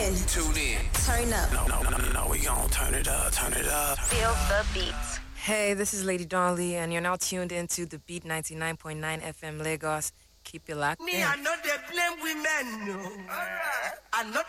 Tune in. Turn up. No, we gon' turn it up. Feel the beats. Hey, this is Lady Donnelly, and you're now tuned into the Beat 99.9 FM Lagos. Keep it locked in. Me, I know they blame women, no. I know